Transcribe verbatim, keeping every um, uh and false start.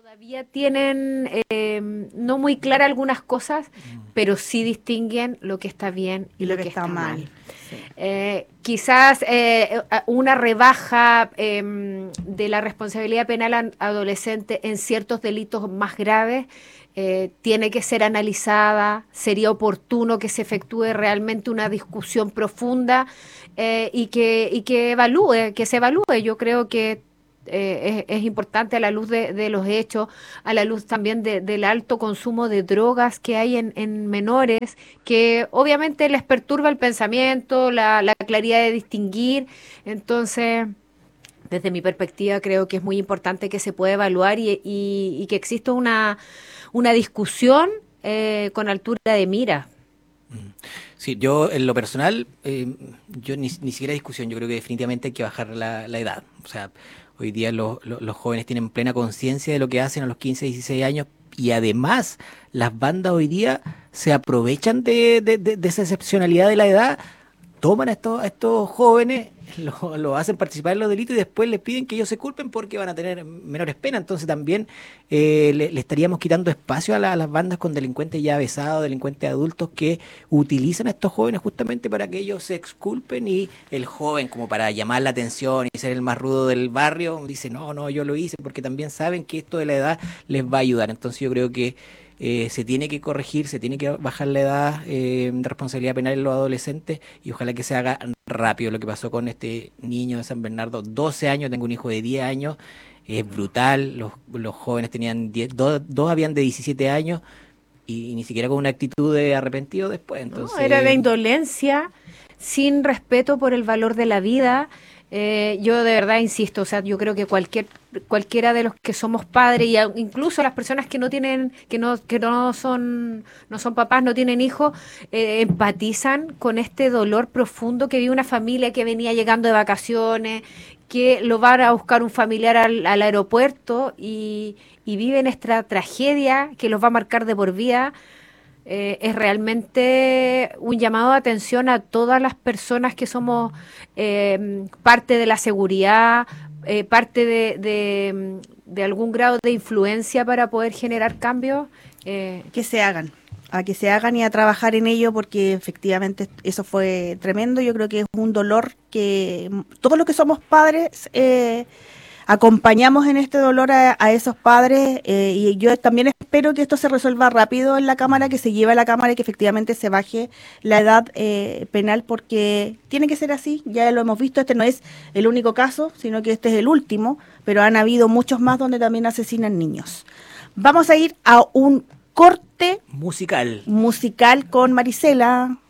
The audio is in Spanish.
Todavía tienen eh, no muy claras algunas cosas, pero sí distinguen lo que está bien y Y lo lo que que está está mal. mal. Sí. Eh, quizás eh, una rebaja eh, de la responsabilidad penal an- adolescente en ciertos delitos más graves eh, tiene que ser analizada, sería oportuno que se efectúe realmente una discusión profunda eh, y que, y que evalúe, que se evalúe. Yo creo que eh, es, es importante a la luz de, de los hechos, a la luz también de- del alto consumo de drogas que hay en, en menores, que obviamente les perturba el pensamiento, la, la claridad de distinguir. Entonces, desde mi perspectiva, creo que es muy importante que se pueda evaluar y, y- y que exista una, una discusión eh, con altura de mira. Sí, yo en lo personal, eh, yo ni, ni siquiera discusión, yo creo que definitivamente hay que bajar la, la edad. O sea, hoy día los, los, los jóvenes tienen plena conciencia de lo que hacen a los quince, dieciséis años y además las bandas hoy día se aprovechan de, de, de, de esa excepcionalidad de la edad, toman a estos, a estos jóvenes, lo, lo hacen participar en los delitos y después les piden que ellos se culpen porque van a tener menores penas. Entonces también eh, le, le estaríamos quitando espacio a, la- a las bandas con delincuentes ya besados, delincuentes adultos que utilizan a estos jóvenes justamente para que ellos se exculpen y el joven, como para llamar la atención y ser el más rudo del barrio, dice, no, no, yo lo hice porque también saben que esto de la edad les va a ayudar. Entonces yo creo que eh, se tiene que corregir, se tiene que bajar la edad eh, de responsabilidad penal en los adolescentes y ojalá que se haga rápido. Lo que pasó con este niño de San Bernardo, doce años, tengo un hijo de diez años, es brutal, los, los jóvenes tenían diez, dos, dos habían de diecisiete años y, y ni siquiera con una actitud de arrepentido después, ¿No? Era la entonces... indolencia, sin respeto por el valor de la vida. Eh, yo de verdad insisto, o sea, yo creo que cualquier cualquiera de los que somos padres y a- incluso las personas que no tienen, que no, que no son, no son papás, no tienen hijos, eh, empatizan con este dolor profundo que vive una familia que venía llegando de vacaciones, que lo va a buscar un familiar al, al aeropuerto y, y viven esta tragedia que los va a marcar de por vida. Eh, es realmente un llamado de atención a todas las personas que somos eh, parte de la seguridad, eh, parte de, de, de, algún grado de influencia para poder generar cambios. Eh, Que se hagan, a que se hagan y a trabajar en ello porque efectivamente eso fue tremendo. Yo creo que es un dolor que todos los que somos padres eh, acompañamos en este dolor a, a esos padres eh, y yo también espero que esto se resuelva rápido en la Cámara, que se lleve a la Cámara y que efectivamente se baje la edad eh, penal porque tiene que ser así, ya lo hemos visto, este no es el único caso, sino que este es el último, pero han habido muchos más donde también asesinan niños. Vamos a ir a un corte Musical. musical con Marisela.